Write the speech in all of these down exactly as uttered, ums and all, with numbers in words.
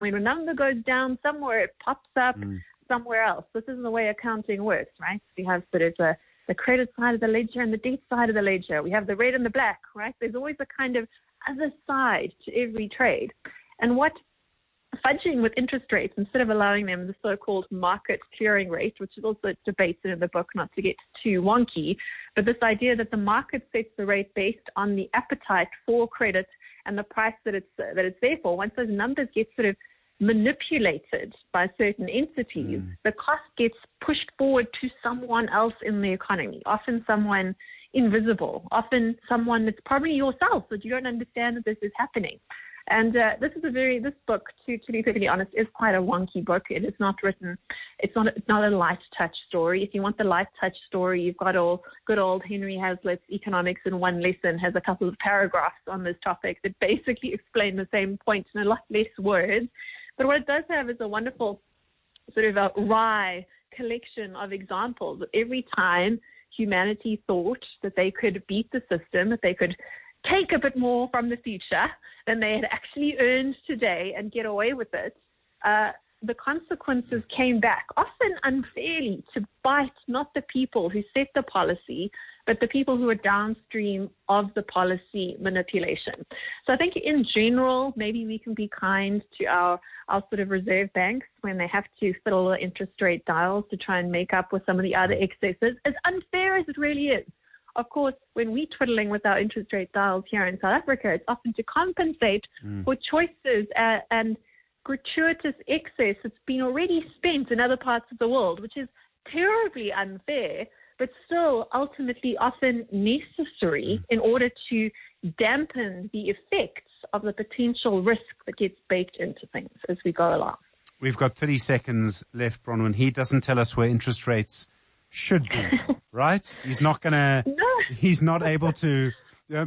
When a number goes down somewhere, it pops up Mm. somewhere else. This is the way accounting works, right? We have sort of the, the credit side of the ledger and the debt side of the ledger. We have the red and the black, right? There's always a kind of other side to every trade. And what fudging with interest rates, instead of allowing them the so-called market clearing rate, which is also debated in the book, not to get too wonky, but this idea that the market sets the rate based on the appetite for credit and the price that it's uh, that it's there for. Once those numbers get sort of manipulated by certain entities, mm. the cost gets pushed forward to someone else in the economy, often someone invisible, often someone that's probably yourself, that you don't understand that this is happening. And uh, this is a very, this book, to, to be perfectly honest, is quite a wonky book. It is not written, it's not, it's not a light touch story. If you want the light touch story, you've got all good old Henry Hazlitt's Economics in One Lesson, has a couple of paragraphs on this topic that basically explain the same point in a lot less words. But what it does have is a wonderful sort of a wry collection of examples of every time humanity thought that they could beat the system, that they could take a bit more from the future than they had actually earned today and get away with it, uh, the consequences came back, often unfairly, to bite not the people who set the policy, but the people who are downstream of the policy manipulation. So I think in general, maybe we can be kind to our, our sort of reserve banks when they have to fiddle the interest rate dials to try and make up with some of the other excesses, as unfair as it really is. Of course, when we're twiddling with our interest rate dials here in South Africa, it's often to compensate mm. for choices uh, and gratuitous excess that's been already spent in other parts of the world, which is terribly unfair, but still ultimately often necessary mm. in order to dampen the effects of the potential risk that gets baked into things as we go along. We've got thirty seconds left, Bronwyn. He doesn't tell us where interest rates should be, right? He's not going to, no. he's not able to, uh,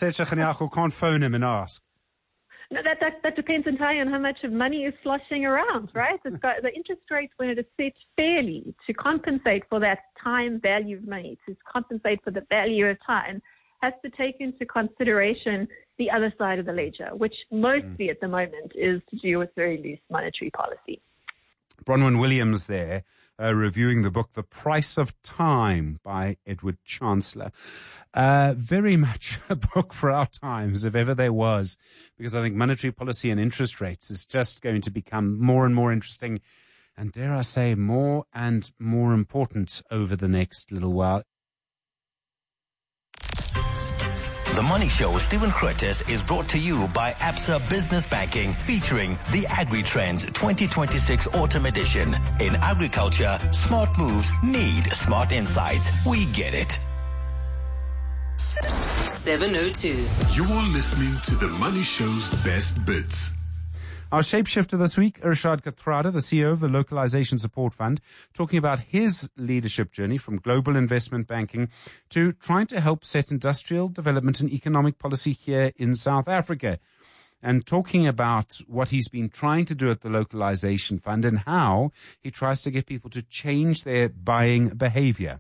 can't phone him and ask. No, that, that that depends entirely on how much of money is sloshing around, right? It's got the interest rate when it is set fairly to compensate for that time value of money, to compensate for the value of time, has to take into consideration the other side of the ledger, which mostly mm. at the moment is to do with very loose monetary policy. Bronwyn Williams there, uh, reviewing the book The Price of Time by Edward Chancellor. Uh, very much a book for our times, if ever there was, because I think monetary policy and interest rates is just going to become more and more interesting and, dare I say, more and more important over the next little while. The Money Show with Stephen Curtis is brought to you by Absa Business Banking, featuring the Agri-Trends twenty twenty-six Autumn Edition. In agriculture, smart moves need smart insights. We get it. seven oh two. You're listening to The Money Show's best bits. Our shapeshifter this week, Irshad Kathrada, the C E O of the Localization Support Fund, talking about his leadership journey from global investment banking to trying to help set industrial development and economic policy here in South Africa, and talking about what he's been trying to do at the Localization Fund and how he tries to get people to change their buying behavior.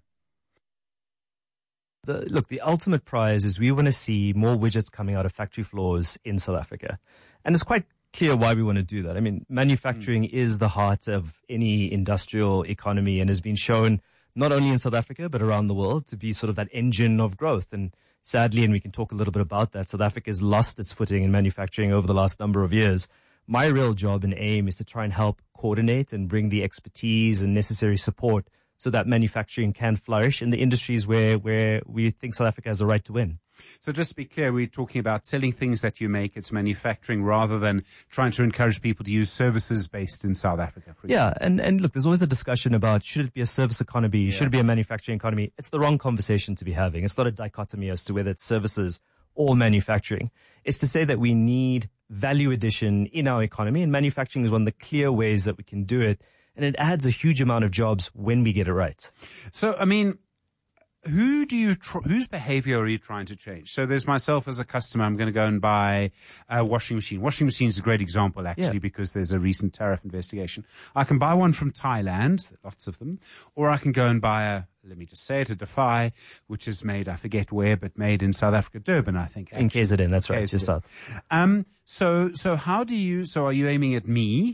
The, look, the ultimate prize is we want to see more widgets coming out of factory floors in South Africa. And it's quite clear why we want to do that. I mean, manufacturing mm. is the heart of any industrial economy and has been shown not only in South Africa, but around the world to be sort of that engine of growth. And sadly, and we can talk a little bit about that, South Africa has lost its footing in manufacturing over the last number of years. My real job and aim is to try and help coordinate and bring the expertise and necessary support so that manufacturing can flourish in the industries where, where we think South Africa has a right to win. So just to be clear, we're talking about selling things that you make, it's manufacturing, rather than trying to encourage people to use services based in South Africa. For yeah, and, and look, there's always a discussion about should it be a service economy, yeah. should it be a manufacturing economy? It's the wrong conversation to be having. It's not a dichotomy as to whether it's services or manufacturing. It's to say that we need value addition in our economy, and manufacturing is one of the clear ways that we can do it. And it adds a huge amount of jobs when we get it right. So, I mean, who do you, tr- whose behavior are you trying to change? So there's myself as a customer. I'm going to go and buy a washing machine. Washing machine is a great example, actually, Yeah. because there's a recent tariff investigation. I can buy one from Thailand, lots of them, or I can go and buy a, let me just say it, a Defy, which is made, I forget where, but made in South Africa, Durban, I think. In K Z N, that's right, K Z N. just south. Um, so, so how do you, so are you aiming at me?